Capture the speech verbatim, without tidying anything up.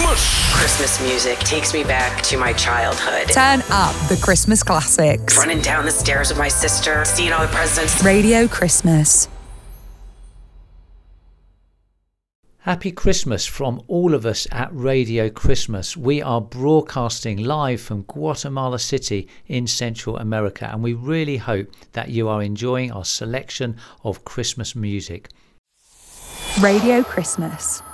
Christmas! Christmas music takes me back to my childhood. Turn up the Christmas classics. Running down the stairs with my sister, seeing all the presents. Radio Christmas. Happy Christmas from all of us at Radio Christmas. We are broadcasting live from Guatemala City in Central America, and we really hope that you are enjoying our selection of Christmas music. Radio Christmas.